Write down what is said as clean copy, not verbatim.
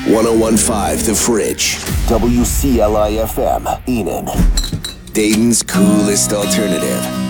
1015 The Fridge. WCLI FM, Enid. Dayton's coolest alternative.